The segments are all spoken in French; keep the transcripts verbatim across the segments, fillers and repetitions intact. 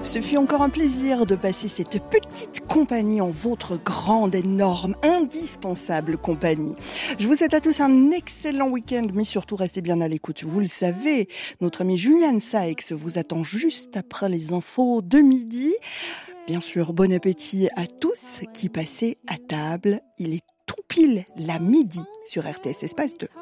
Ce fut encore un plaisir de passer cette petite compagnie en votre grande, énorme, indispensable compagnie. Je vous souhaite à tous un excellent week-end, mais surtout restez bien à l'écoute. Vous le savez, notre ami Julian Sykes vous attend juste après les infos de midi. Bien sûr, bon appétit à tous qui passez à table. Il est tout pile la midi sur R T S Espace deux.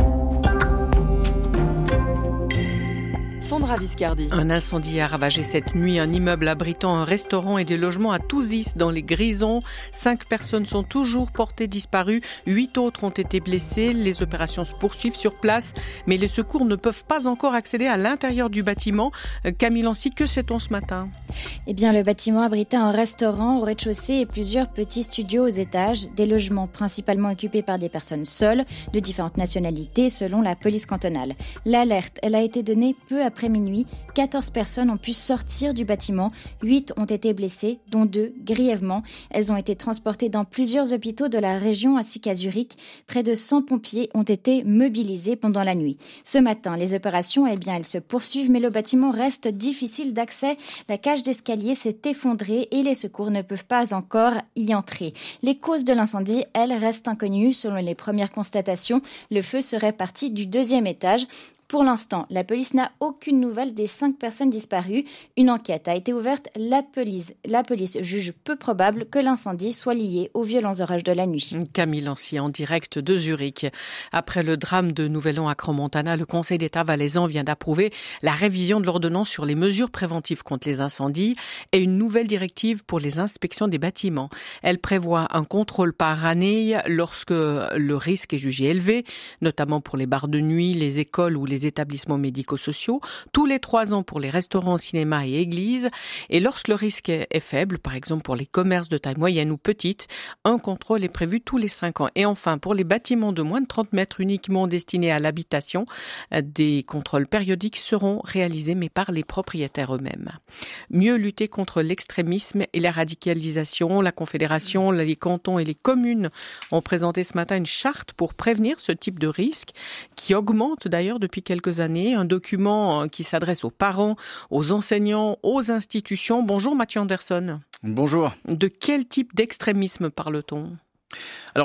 Sandra Viscardi. Un incendie a ravagé cette nuit un immeuble abritant un restaurant et des logements à Touzis dans les Grisons. Cinq personnes sont toujours portées disparues. Huit autres ont été blessées. Les opérations se poursuivent sur place, mais les secours ne peuvent pas encore accéder à l'intérieur du bâtiment. Camille Lancy, que sait-on ce matin ? Eh bien, le bâtiment abritait un restaurant au rez-de-chaussée et plusieurs petits studios aux étages. Des logements principalement occupés par des personnes seules, de différentes nationalités, selon la police cantonale. L'alerte, elle a été donnée peu après Après minuit, quatorze personnes ont pu sortir du bâtiment. huit ont été blessées, dont deux grièvement. Elles ont été transportées dans plusieurs hôpitaux de la région ainsi qu'à Zurich. Près de cent pompiers ont été mobilisés pendant la nuit. Ce matin, les opérations, eh bien, elles se poursuivent, mais le bâtiment reste difficile d'accès. La cage d'escalier s'est effondrée et les secours ne peuvent pas encore y entrer. Les causes de l'incendie, elles, restent inconnues. Selon les premières constatations, le feu serait parti du deuxième étage. Pour l'instant, la police n'a aucune nouvelle des cinq personnes disparues. Une enquête a été ouverte. La police, la police juge peu probable que l'incendie soit lié aux violents orages de la nuit. Camille Lancy en direct de Zurich. Après le drame de Nouvel-An à Crans-Montana, le Conseil d'État valaisan vient d'approuver la révision de l'ordonnance sur les mesures préventives contre les incendies et une nouvelle directive pour les inspections des bâtiments. Elle prévoit un contrôle par année lorsque le risque est jugé élevé, notamment pour les bars de nuit, les écoles ou les établissements médico-sociaux, tous les trois ans pour les restaurants, cinémas et églises, et lorsque le risque est faible, par exemple pour les commerces de taille moyenne ou petite, un contrôle est prévu tous les cinq ans. Et enfin, pour les bâtiments de moins de trente mètres uniquement destinés à l'habitation, des contrôles périodiques seront réalisés, mais par les propriétaires eux-mêmes. Mieux lutter contre l'extrémisme et la radicalisation, la Confédération, les cantons et les communes ont présenté ce matin une charte pour prévenir ce type de risque, qui augmente d'ailleurs depuis quelques années, un document qui s'adresse aux parents, aux enseignants, aux institutions. Bonjour Mathieu Anderson. Bonjour. De quel type d'extrémisme parle-t-on ? Alors,